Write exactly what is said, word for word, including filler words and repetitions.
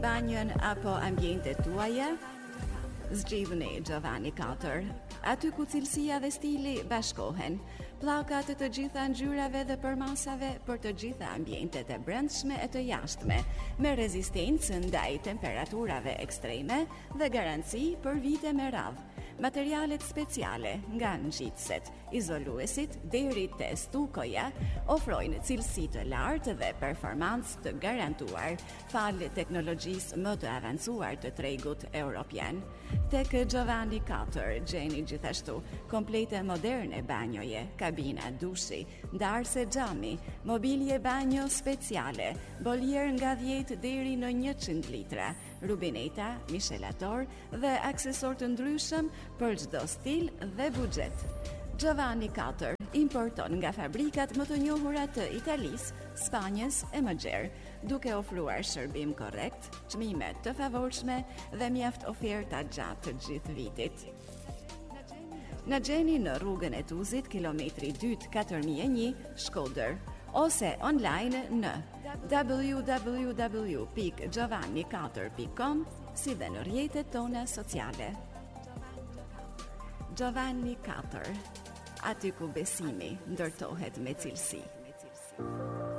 Banjën apo ambientet tuaja? Zgjidhni Giovanni katër. Aty ku cilësia dhe stili bashkohen, pllakat të të gjitha ngjyrave dhe përmasave për të gjitha ambientet e brendshme e të jashtme, me rezistencë ndaj temperaturave ekstreme dhe garanci për vite me radhë. Materialet speciale, nga ngjitëset, izoluesit deri te stukoja, ofrojnë cilësi të lartë dhe performancë të garantuar falë teknologjisë më të avancuar të tregut europian. Tek Giovanni katër gjeni gjithashtu komplete moderne banjoje, kabina dushi, ndarse xhami, mobilje banjo speciale, boljer nga dhjetë deri në njëqind litra, rubineta, mishelator dhe aksesor të ndryshëm për çdo stil dhe buxhet. Giovanni katër importon nga fabrikat më të njohura të Italisë, Spanjës e më gjerë, duke ofruar shërbim korrekt, çmime të favorshme dhe mjaft oferta gjatë të gjithë vitit. Na gjeni në rrugën e Tuzit, kilometri dytë katër mijë e një, Shkodër, ose online në w w w pikë giovanni katër pikë com, si dhe në rrjetet tona sociale. Giovanni katër, aty ku besimi ndërtohet me cilësi.